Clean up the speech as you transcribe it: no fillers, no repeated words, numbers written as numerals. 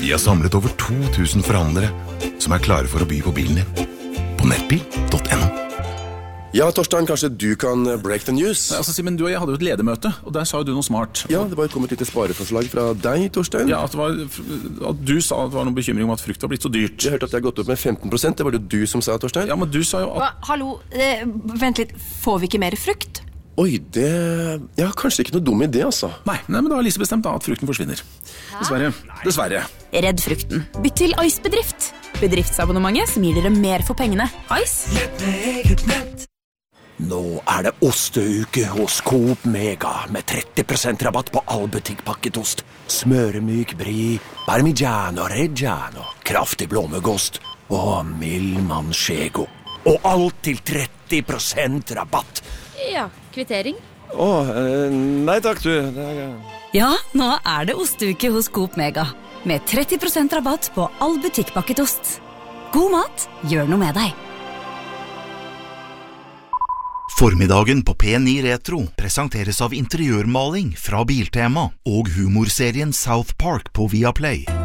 Vi har samlet over 2000 forhandlere som er klare for å by på bilen din. På nettbil.no. Ja, Torstein, kanskje du kan break the news? Altså, Simen, du og jeg hadde jo et ledermøte, og der sa jo du noe smart. Ja, det var jo kommet litt spareforslag fra deg, Torstein. Ja, at du sa at det var noen bekymring om at frukt var blitt så dyrt. Jeg hørte at det har gått opp med 15%, det var det du som sa, Torstein. Ja, men du sa jo at... Hallo, vent litt, får vi ikke mer frukt? Oi, det... Ja, kanskje ikke noe dum idé, altså. Nei, men da har Lise bestemt da at frukten forsvinner. Dessverre. Redd frukten. Bytt til Ice-bedrift. Bedriftsabonnementet som gir dere mer for pengene. Ice. Lett med eget nett. Nå det osteuke hos Coop Mega med 30% rabatt på all butikkpakket ost. Smøremyk brie, parmigiano reggiano, kraftig blåmuggost og mild manchego. Og alt til 30% rabatt. Ja, kvittering. Nei takk du. Ja, nå det osteuke hos Coop Mega. Med 30% rabatt på all butikkpakket ost. God mat, gjør noe med deg. Formiddagen på P9 Retro presenteres av interiørmaling fra Biltema og humorserien South Park på Viaplay.